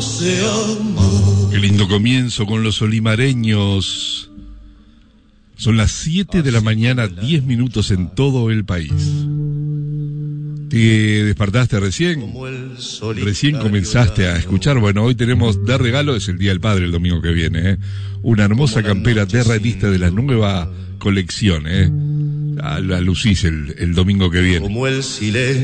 Qué lindo comienzo con los olimareños. Son las 7 de la mañana, 10 minutos en todo el país. ¿Te despertaste recién? Recién comenzaste a escuchar. Bueno, hoy tenemos de regalo, es el Día del Padre el domingo que viene, una hermosa campera de revista de la nueva colección, la lucís el domingo que viene.